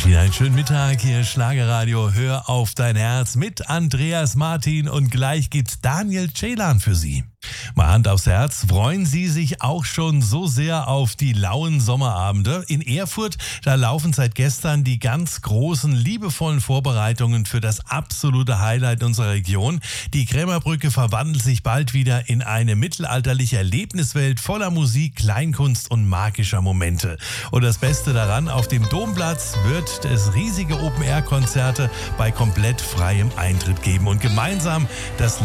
wünsche Ihnen einen schönen Mittag. Hier Schlagerradio, hör auf dein Herz mit Andreas Martin und gleich gibt's Daniel Ceylan für Sie. Mal Hand aufs Herz, freuen Sie sich auch schon so sehr auf die lauen Sommerabende? In Erfurt, da laufen seit gestern die ganz großen, liebevollen Vorbereitungen für das absolute Highlight unserer Region. Die Krämerbrücke verwandelt sich bald wieder in eine mittelalterliche Erlebniswelt voller Musik, Kleinkunst und magischer Momente. Und das Beste daran, auf dem Domplatz wird es riesige Open-Air-Konzerte bei komplett freiem Eintritt geben. Und gemeinsam das